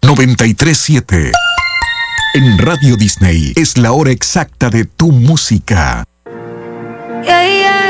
93.7. En Radio Disney es la hora exacta de tu música. Yeah, yeah.